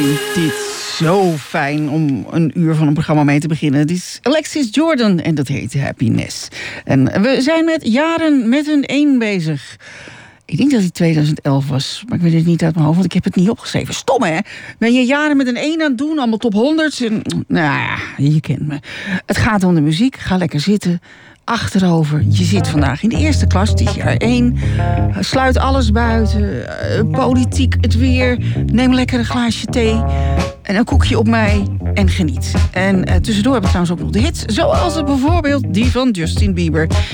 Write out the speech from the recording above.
vind dit zo fijn om een uur van een programma mee te beginnen. Het is Alexis Jordan en dat heet Happiness. En we zijn met jaren met een 1 bezig. Ik denk dat het 2011 was, maar ik weet het niet uit mijn hoofd, want ik heb het niet opgeschreven. Stom, hè? Ben je jaren met een 1 aan het doen, allemaal top 100's. En, nou ja, je kent me. Het gaat om de muziek. Ga lekker zitten. Achterover. Je zit vandaag in de eerste klas, het is jaar 1. Sluit alles buiten. Politiek, het weer. Neem lekker een glaasje thee. En een koekje op mij. En geniet. En tussendoor hebben we trouwens ook nog de hits. Zoals bijvoorbeeld die van Justin Bieber.